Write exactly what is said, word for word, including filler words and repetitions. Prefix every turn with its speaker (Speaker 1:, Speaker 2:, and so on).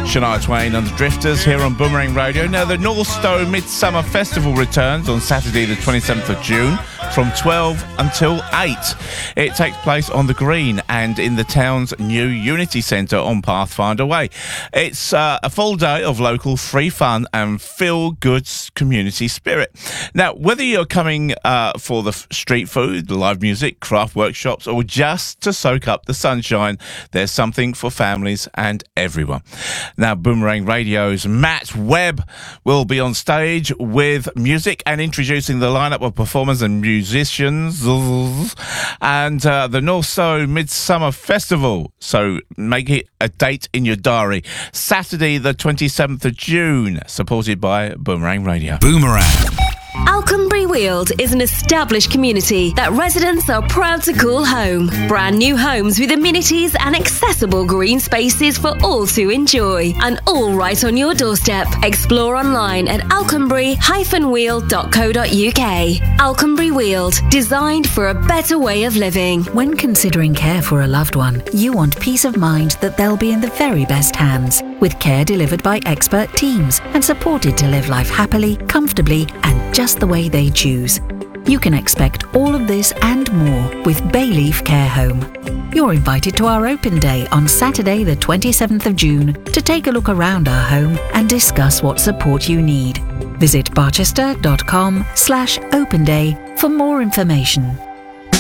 Speaker 1: Shania Twain and the Drifters here on Boomerang Radio. Now, the Northstowe Midsummer Festival returns on Saturday the twenty-seventh of June from twelve until eight. It takes place on the Green and in the town's new Unity Centre on Pathfinder Way. It's uh, a full day of local free fun and feel-good community spirit. Now, whether you're coming uh, for the f- street food, live music, craft workshops, or just to soak up the sunshine, there's something for families and everyone. Now, Boomerang Radio's Matt Webb will be on stage with music and introducing the lineup of performers and musicians and uh, the Northstowe Midsummer Festival. So make it a date in your diary. Saturday the twenty-seventh of June, supported by Boomerang Radio.
Speaker 2: Boomerang.
Speaker 3: Alconbury Weald is an established community that residents are proud to call home. Brand new homes with amenities and accessible green spaces for all to enjoy. And all right on your doorstep. Explore online at alconbury dash weald dot co dot uk. Alconbury Weald, designed for a better way of living.
Speaker 4: When considering care for a loved one, you want peace of mind that they'll be in the very best hands, with care delivered by expert teams and supported to live life happily, comfortably, and just the way they choose. You can expect all of this and more with Bayleaf Care Home. You're invited to our open day on Saturday the twenty-seventh of June to take a look around our home and discuss what support you need. Visit barchester dot com slash open day for more information.